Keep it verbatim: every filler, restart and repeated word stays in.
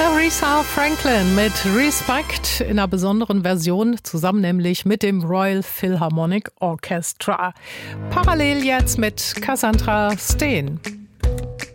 Aretha Franklin mit Respect in einer besonderen Version, zusammen nämlich mit dem Royal Philharmonic Orchestra. Parallel jetzt mit Cassandra Steen.